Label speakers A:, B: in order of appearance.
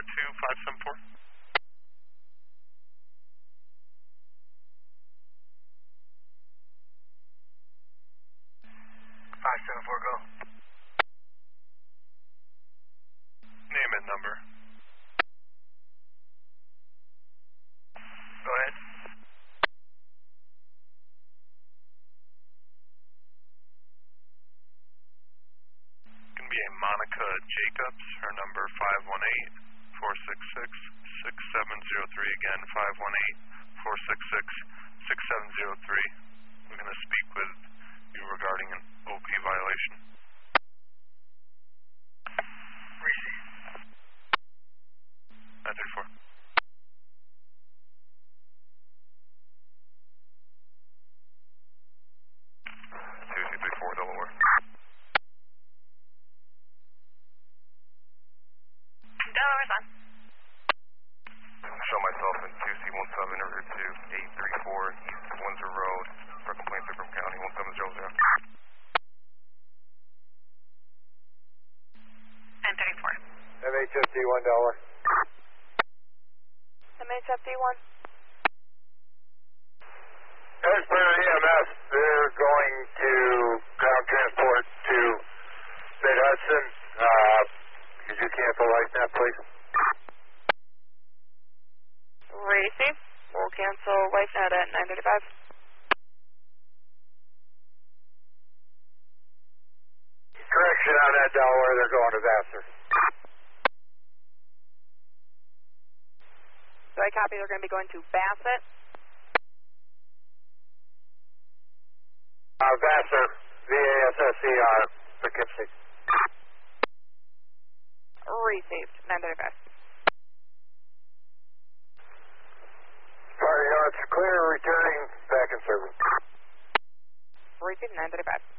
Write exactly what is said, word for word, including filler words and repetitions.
A: two five seven four.
B: five seven four, go.
A: Name and number.
B: Go ahead.
A: Can be a Monica Jacobs. Her number five one eight, four six six, six seven zero three. Again, five one eight, four six six, six seven zero three. I'm going to speak with you regarding an O P violation.
B: Receive.
A: nine three four. two two three four, Delaware.
C: Delaware's on.
A: Show myself in two C one seven over to eight three four East Windsor Road for complaints of Broome County one seven zero zero.
C: nine thirty-four.
B: M H F D one, Delaware.
C: M H F D one.
B: As per E M S, they're going to ground transport to Mid Hudson. Uh, could you cancel right now, please?
C: Receive. We'll cancel LifeNet at nine thirty-five.
B: Correction on that, Delaware. They're going to Vassar.
C: So I copy they're going to be going to Bassett.
B: Uh, Vassar, V A S S E R, Poughkeepsie.
C: Received. nine thirty-five.
B: Sorry, uh, it's clear, returning back in service.
C: Received. nine thirty-five.